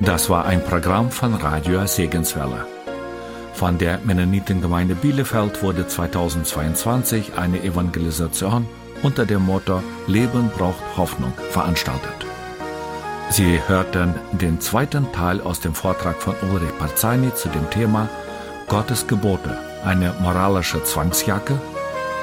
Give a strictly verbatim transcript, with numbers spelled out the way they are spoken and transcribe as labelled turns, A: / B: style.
A: Das war ein Programm von Radio Segenswelle. Von der Mennonitengemeinde Bielefeld wurde zweitausendzweiundzwanzig eine Evangelisation unter dem Motto Leben braucht Hoffnung veranstaltet. Sie hörten den zweiten Teil aus dem Vortrag von Ulrich Parzani zu dem Thema Gottes Gebote, eine moralische Zwangsjacke